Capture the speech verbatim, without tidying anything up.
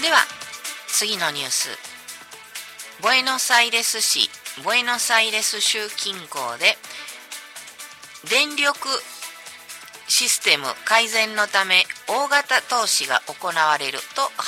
では次のニュース。ボエノスアイレス市ボエノスアイレス州近郊で電力システム改善のため大型投資が行われると